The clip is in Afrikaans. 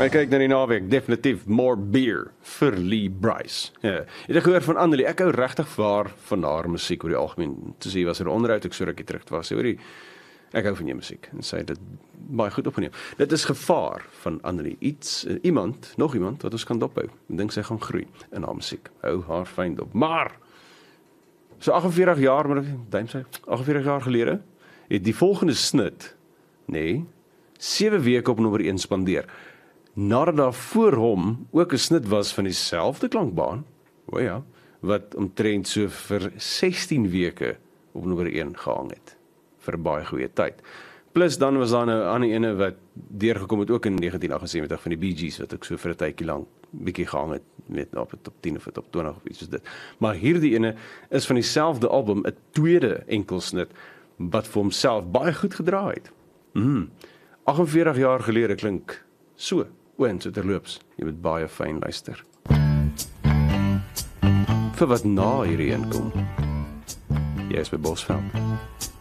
Maar kyk na die naweek, definitief more beer vir Lee Bryce. Ja. Het ek gehoor van Annelie, ek hou regtig van haar musiek oor die algemeen. Toe sy was er onderhoud, ek so rukkie terug was, sy hoor die, ek hou van jou musiek, en sy het dit baie goed opgeneem. Dit is gevaar van Annelie, nog iemand wat ons kan dophou. Ek dink sy gaan groei in haar musiek, hou haar fyn dop. Maar, so 48 jaar, maar duim sy, 48 jaar gelede, het die volgende snit, 7 weke op nommer 1 spandeer. Nadat daar voor hom ook 'n snit was van dieselfde klankbaan, wat omtrent so vir 16 weke op nommer 1 gehang het, vir 'n baie goeie tyd. Plus dan was daar 'n ander ene wat deurgekom het ook in 1978 van die Bee Gees, wat ook so vir 'n tydjie lank bietjie gehang het, net op top 10 of top 20 of iets soos dit. Maar hierdie ene is van dieselfde album, 'n tweede enkelsnit, wat vir homself baie goed gedra het. 48 jaar gelede klink so, en so terloops, jy moet baie fyn luister. Vir wat na hierdie een kom, jy is by Bosveld.